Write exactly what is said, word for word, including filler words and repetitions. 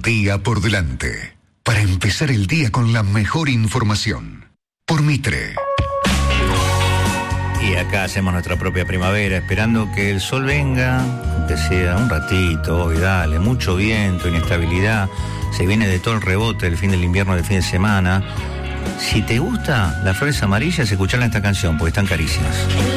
día por delante. Para empezar el día con la mejor información. Por Mitre. Y acá hacemos nuestra propia primavera, esperando que el sol venga, aunque sea un ratito, hoy dale, mucho viento, inestabilidad, se viene de todo el rebote, el fin del invierno, del fin de semana. Si te gusta las flores amarillas, escucharla en esta canción, porque están carísimas.